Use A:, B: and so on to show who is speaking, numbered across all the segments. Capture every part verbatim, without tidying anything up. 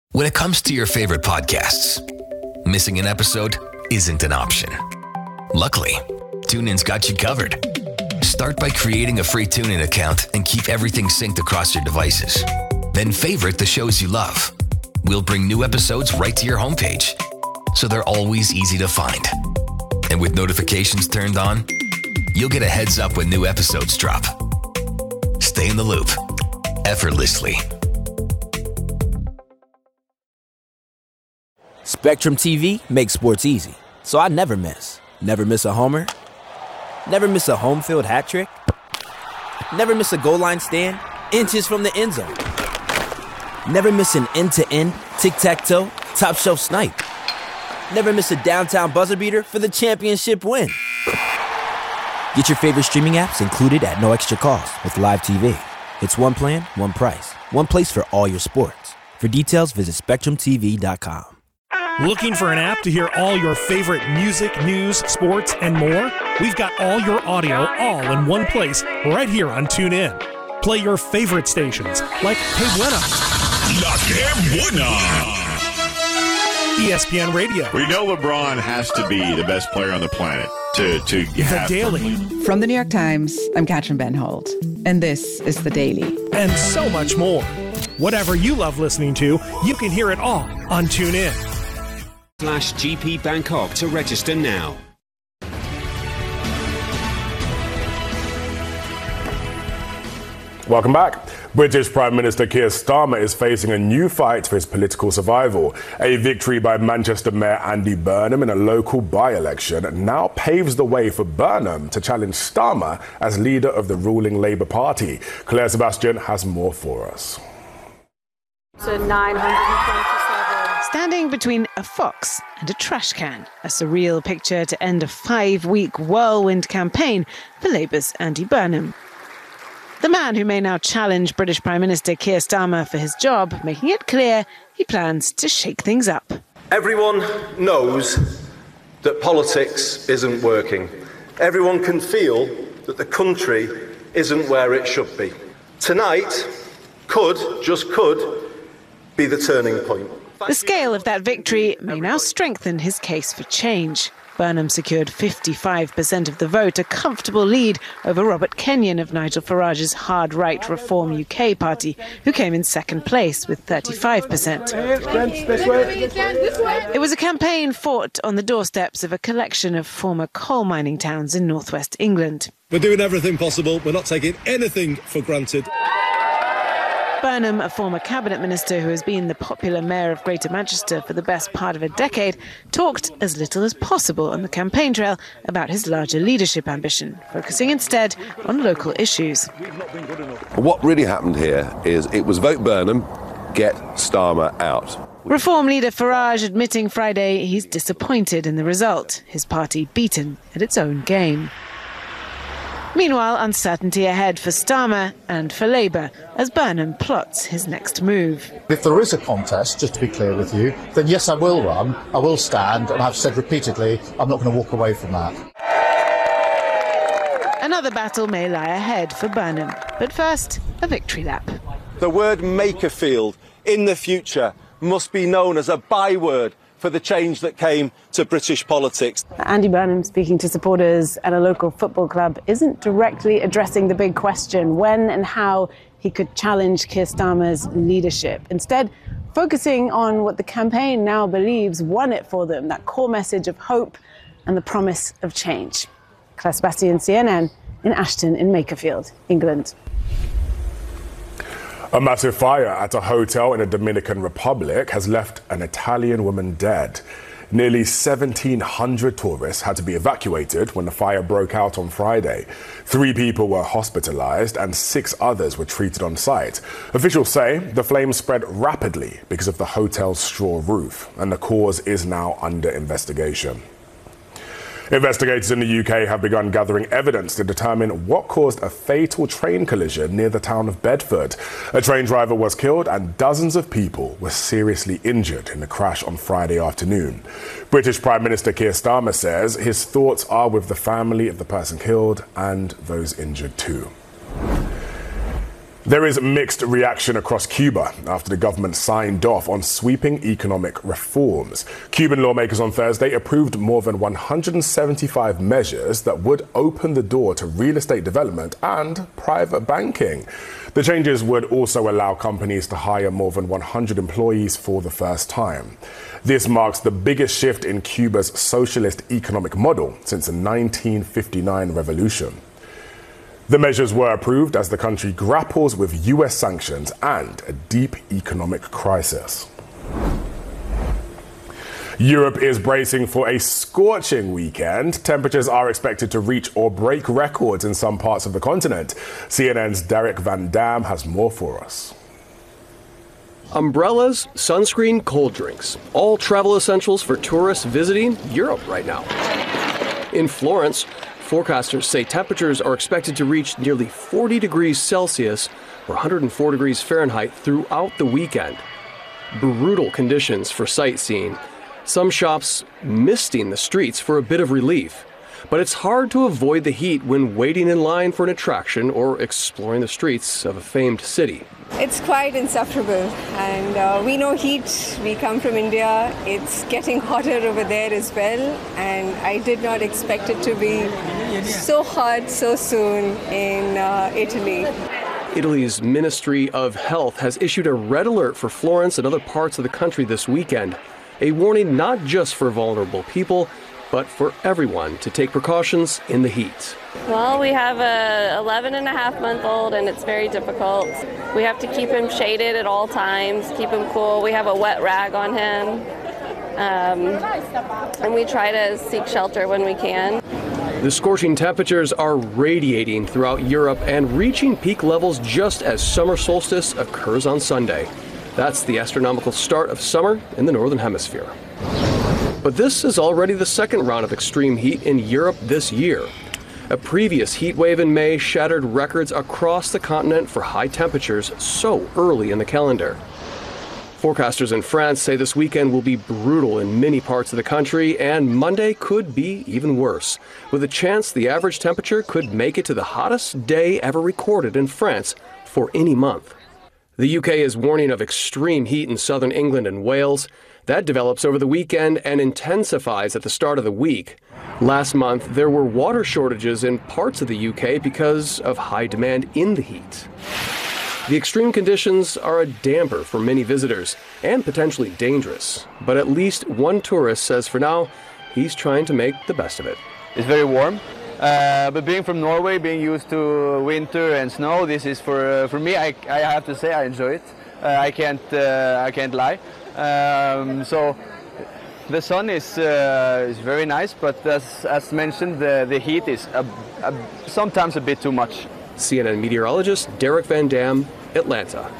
A: When it comes to your favorite podcasts, missing an episode isn't an option. Luckily, TuneIn's got you covered. Start by creating a free TuneIn account and keep everything synced across your devices. Then favorite the shows you love. We'll bring new episodes right to your homepage, so they're always easy to find. And with notifications turned on, you'll get a heads up when new episodes drop. Stay in the loop, effortlessly.
B: Spectrum T V makes sports easy, so I never miss. Never miss a homer. Never miss a home field hat trick. Never miss a goal line stand, inches from the end zone. Never miss an end-to-end, tic-tac-toe, top-shelf snipe. Never miss a downtown buzzer beater for the championship win. Get your favorite streaming apps included at no extra cost with Live T V. It's one plan, one price, one place for all your sports. For details, visit spectrum t v dot com.
C: Looking for an app to hear all your favorite music, news, sports, and more? We've got all your audio all in one place right here on TuneIn. Play your favorite stations like Que Buena,
D: La Que Buena,
C: E S P N Radio.
D: We know LeBron has to be the best player on the planet to, to have...
C: The Daily.
E: From the New York Times, I'm Katrin Benhold, and this is The Daily.
C: And so much more. Whatever you love listening to, you can hear it all on TuneIn.
F: Slash G P Bangkok to register now.
G: Welcome back. British Prime Minister Keir Starmer is facing a new fight for his political survival. A victory by Manchester Mayor Andy Burnham in a local by-election now paves the way for Burnham to challenge Starmer as leader of the ruling Labour Party. Claire Sebastian has more for us.
H: So nine hundred twenty-seven.
I: Standing between a fox and a trash can, a surreal picture to end a five-week whirlwind campaign for Labour's Andy Burnham. The man who may now challenge British Prime Minister Keir Starmer for his job, making it clear he plans to shake things up.
J: Everyone knows that politics isn't working. Everyone can feel that the country isn't where it should be. Tonight could, just could, be the turning point.
I: The scale of that victory may now strengthen his case for change. Burnham secured fifty-five percent of the vote, a comfortable lead over Robert Kenyon of Nigel Farage's hard-right Reform U K party, who came in second place with thirty-five percent. It was a campaign fought on the doorsteps of a collection of former coal mining towns in northwest England.
K: We're doing everything possible. We're not taking anything for granted.
I: Burnham, a former cabinet minister who has been the popular mayor of Greater Manchester for the best part of a decade, talked as little as possible on the campaign trail about his larger leadership ambition, focusing instead on local issues.
L: What really happened here is it was vote Burnham, get Starmer out.
I: Reform leader Farage admitting Friday he's disappointed in the result, his party beaten at its own game. Meanwhile, uncertainty ahead for Starmer and for Labour as Burnham plots his next move.
M: If there is a contest, just to be clear with you, then yes, I will run, I will stand, and I've said repeatedly I'm not going to walk away from that.
I: Another battle may lie ahead for Burnham, but first, a victory lap.
N: The word Makerfield in the future must be known as a byword for the change that came to British politics.
H: Andy Burnham speaking to supporters at a local football club isn't directly addressing the big question, when and how he could challenge Keir Starmer's leadership. Instead, focusing on what the campaign now believes won it for them, that core message of hope and the promise of change. Claire Sebastian, C N N, in Ashton in Makerfield, England.
G: A massive fire at a hotel in the Dominican Republic has left an Italian woman dead. Nearly seventeen hundred tourists had to be evacuated when the fire broke out on Friday. Three people were hospitalized and six others were treated on site. Officials say the flames spread rapidly because of the hotel's straw roof, and the cause is now under investigation. Investigators in the U K have begun gathering evidence to determine what caused a fatal train collision near the town of Bedford. A train driver was killed and dozens of people were seriously injured in the crash on Friday afternoon. British Prime Minister Keir Starmer says his thoughts are with the family of the person killed and those injured too. There is mixed reaction across Cuba after the government signed off on sweeping economic reforms. Cuban lawmakers on Thursday approved more than one hundred seventy-five measures that would open the door to real estate development and private banking. The changes would also allow companies to hire more than one hundred employees for the first time. This marks the biggest shift in Cuba's socialist economic model since the nineteen fifty-nine revolution. The measures were approved as the country grapples with U S sanctions and a deep economic crisis. Europe is bracing for a scorching weekend. Temperatures are expected to reach or break records in some parts of the continent. C N N's Derek Van Dam has more for us.
O: Umbrellas, sunscreen, cold drinks, all travel essentials for tourists visiting Europe right now. In Florence, forecasters say temperatures are expected to reach nearly forty degrees Celsius or one hundred four degrees Fahrenheit throughout the weekend. Brutal conditions for sightseeing. Some shops misting the streets for a bit of relief. But it's hard to avoid the heat when waiting in line for an attraction or exploring the streets of a famed city.
P: It's quite insufferable, and uh, we know heat. We come from India. It's getting hotter over there as well, and I did not expect it to be so hot so soon in uh, Italy.
O: Italy's Ministry of Health has issued a red alert for Florence and other parts of the country this weekend. A warning not just for vulnerable people, but for everyone to take precautions in the heat.
Q: Well, we have a eleven and a half month old and it's very difficult. We have to keep him shaded at all times, keep him cool. We have a wet rag on him. Um, and we try to seek shelter when we can.
O: The scorching temperatures are radiating throughout Europe and reaching peak levels just as summer solstice occurs on Sunday. That's the astronomical start of summer in the Northern Hemisphere. But this is already the second round of extreme heat in Europe this year. A previous heat wave in May shattered records across the continent for high temperatures so early in the calendar. Forecasters in France say this weekend will be brutal in many parts of the country, and Monday could be even worse, with a chance the average temperature could make it to the hottest day ever recorded in France for any month. The U K is warning of extreme heat in southern England and Wales. That develops over the weekend and intensifies at the start of the week. Last month, there were water shortages in parts of the U K because of high demand in the heat. The extreme conditions are a damper for many visitors and potentially dangerous. But at least one tourist says for now, he's trying to make the best of it.
R: It's very warm. Uh, but being from Norway, being used to winter and snow, this is for uh, for me. I, I have to say I enjoy it. Uh, I can't uh, I can't lie. Um, so the sun is uh, is very nice, but as as mentioned, the the heat is a, a, sometimes a bit too much.
O: C N N meteorologist Derek Van Dam, Atlanta.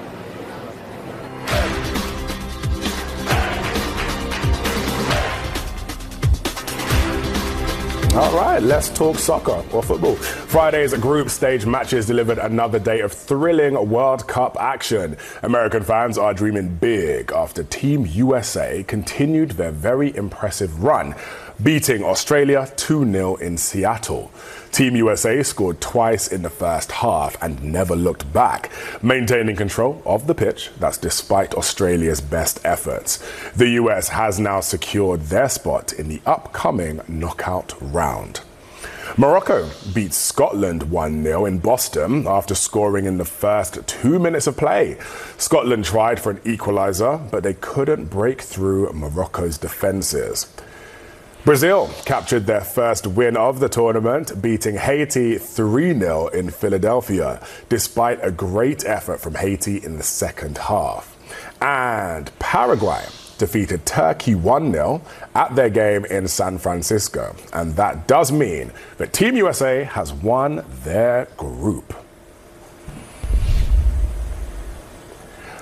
G: All right, let's talk soccer or football. Friday's group stage matches delivered another day of thrilling World Cup action. American fans are dreaming big after Team U S A continued their very impressive run, beating Australia two nil in Seattle. Team U S A scored twice in the first half and never looked back, maintaining control of the pitch. That's despite Australia's best efforts. The U S has now secured their spot in the upcoming knockout round. Morocco beat Scotland one nil in Boston after scoring in the first two minutes of play. Scotland tried for an equaliser, but they couldn't break through Morocco's defences. Brazil captured their first win of the tournament, beating Haiti three nil in Philadelphia, despite a great effort from Haiti in the second half. And Paraguay defeated Turkey one nil at their game in San Francisco. And that does mean that Team U S A has won their group.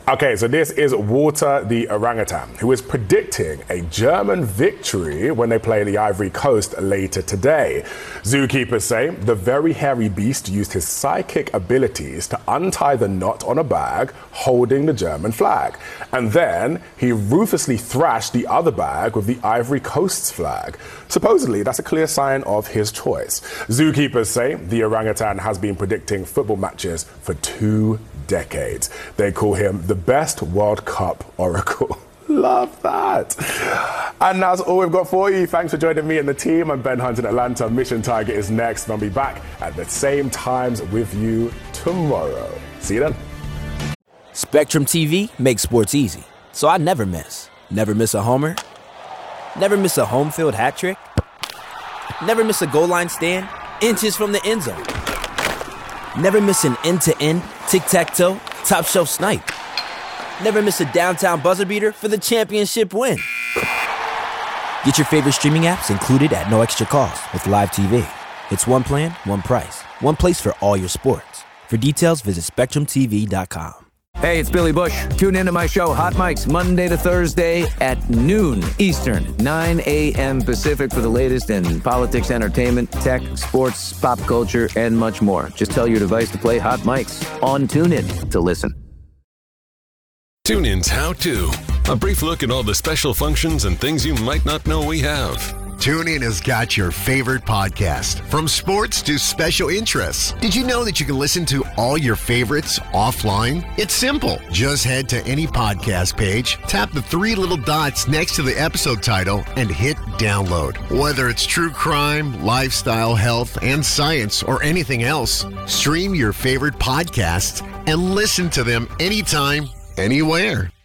G: Okay, so this is Walter the orangutan, who is predicting a German victory when they play the Ivory Coast later today. Zookeepers say the very hairy beast used his psychic abilities to untie the knot on a bag holding the German flag. And then he ruthlessly thrashed the other bag with the Ivory Coast's flag. Supposedly, that's a clear sign of his choice. Zookeepers say the orangutan has been predicting football matches for two decades. They call him the best World Cup oracle. Love that. And that's all we've got for you. Thanks for joining me and the team. I'm Ben Hunt in Atlanta. Mission Target is next. And I'll be back at the same times with you tomorrow. See you then.
B: Spectrum T V makes sports easy, so I never miss. Never miss a homer. Never miss a home field hat trick. Never miss a goal line stand. Inches from the end zone. Never miss an end-to-end, tic-tac-toe, top-shelf snipe. Never miss a downtown buzzer beater for the championship win. Get your favorite streaming apps included at no extra cost with Live T V. It's one plan, one price, one place for all your sports. For details, visit Spectrum T V dot com.
S: Hey, it's Billy Bush. Tune into my show, Hot Mics, Monday to Thursday at noon Eastern, nine a.m. Pacific for the latest in politics, entertainment, tech, sports, pop culture, and much more. Just tell your device to play Hot Mics on TuneIn to listen.
T: TuneIn's How To. A brief look at all the special functions and things you might not know we have.
U: TuneIn has got your favorite podcast, from sports to special interests. Did you know that you can listen to all your favorites offline? It's simple. Just head to any podcast page, tap the three little dots next to the episode title, and hit download. Whether it's true crime, lifestyle, health, and science, or anything else, stream your favorite podcasts and listen to them anytime, anywhere.